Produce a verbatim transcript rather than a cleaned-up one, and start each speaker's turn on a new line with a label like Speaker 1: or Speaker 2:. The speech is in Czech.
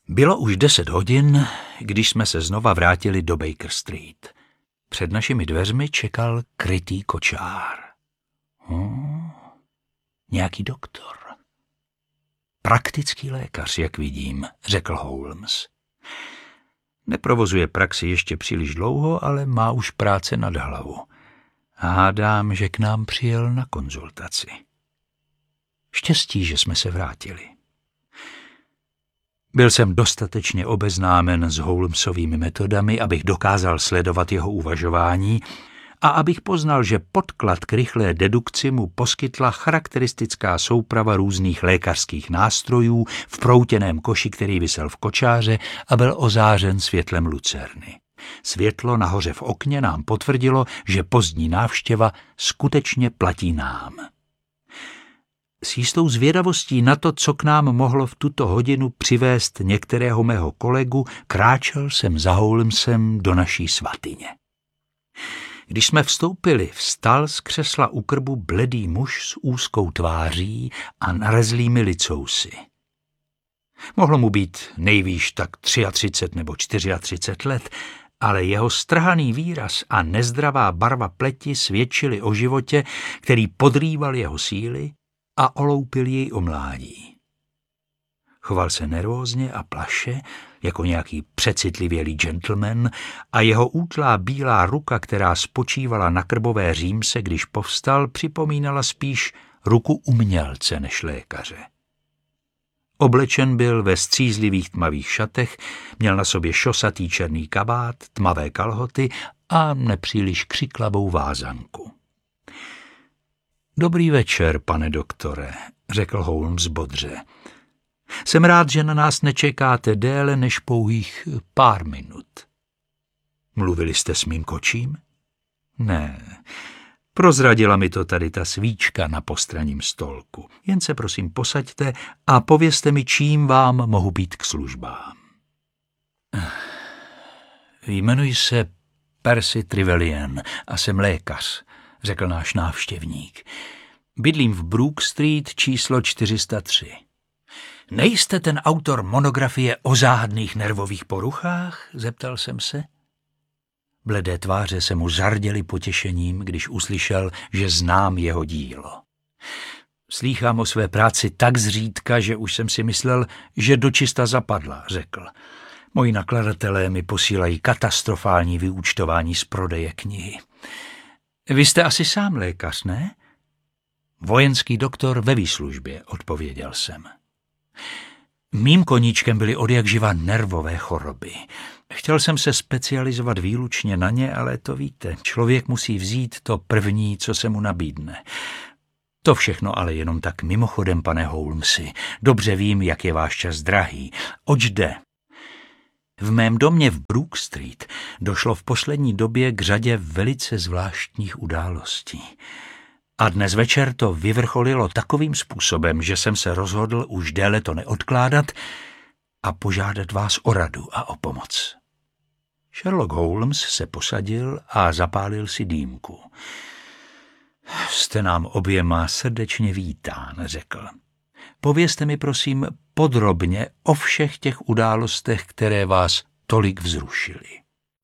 Speaker 1: Bylo už deset hodin, když jsme se znova vrátili do Baker Street. Před našimi dveřmi čekal krytý kočár. Hmm, nějaký doktor. Praktický lékař, jak vidím, řekl Holmes. Neprovozuje praxi ještě příliš dlouho, ale má už práce nad hlavu. Hádám, že k nám přijel na konzultaci. Štěstí, že jsme se vrátili. Byl jsem dostatečně obeznámen s Holmesovými metodami, abych dokázal sledovat jeho uvažování a abych poznal, že podklad k rychlé dedukci mu poskytla charakteristická souprava různých lékařských nástrojů v proutěném koši, který visel v kočáře a byl ozářen světlem lucerny. Světlo nahoře v okně nám potvrdilo, že pozdní návštěva skutečně platí nám. S jistou zvědavostí na to, co k nám mohlo v tuto hodinu přivést některého mého kolegu, kráčel jsem za Holmesem do naší svatyně. Když jsme vstoupili, vstal z křesla u krbu bledý muž s úzkou tváří a narezlými licousy. Mohlo mu být nejvýš tak třiatřicet nebo čtyřiatřicet let, ale jeho strhaný výraz a nezdravá barva pleti svědčily o životě, který podrýval jeho síly a oloupil jej o mládí. Choval se nervózně a plaše, jako nějaký přecitlivělý gentleman, a jeho útlá bílá ruka, která spočívala na krbové římse, když povstal, připomínala spíš ruku umělce než lékaře. Oblečen byl ve střízlivých tmavých šatech, měl na sobě šosatý černý kabát, tmavé kalhoty a nepříliš křiklavou vázanku. Dobrý večer, pane doktore, řekl Holmes bodře. Jsem rád, že na nás nečekáte déle než pouhých pár minut. Mluvili jste s mým kočím? Ne, prozradila mi to tady ta svíčka na postranním stolku. Jen se prosím posaďte a povězte mi, čím vám mohu být k službám. Jmenuji se Percy Trevelyan a jsem lékař, řekl náš návštěvník. Bydlím v Brook Street číslo čtyři sta tři. Nejste ten autor monografie o záhadných nervových poruchách? Zeptal jsem se. Bledé tváře se mu zarděly potěšením, když uslyšel, že znám jeho dílo. Slýchám o své práci tak zřídka, že už jsem si myslel, že dočista zapadla, řekl. Moji nakladatelé mi posílají katastrofální vyúčtování z prodeje knihy. Vy jste asi sám lékař, ne? Vojenský doktor ve výslužbě, odpověděl jsem. Mým koníčkem byly odjakživa nervové choroby. Chtěl jsem se specializovat výlučně na ně, ale to víte, člověk musí vzít to první, co se mu nabídne. To všechno ale jenom tak mimochodem, pane Holmesi. Dobře vím, jak je váš čas drahý. Oč jde? V mém domě v Brook Street došlo v poslední době k řadě velice zvláštních událostí. A dnes večer to vyvrcholilo takovým způsobem, že jsem se rozhodl už déle to neodkládat a požádat vás o radu a o pomoc. Sherlock Holmes se posadil a zapálil si dýmku. Jste nám oběma srdečně vítán, řekl. Povězte mi prosím podrobně o všech těch událostech, které vás tolik vzrušily.